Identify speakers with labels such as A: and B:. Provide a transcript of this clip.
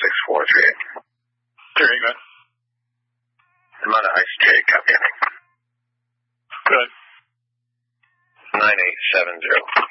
A: 6438.
B: Very good.
A: I'm on ice, Jay. Copy.
B: Good.
A: 9870.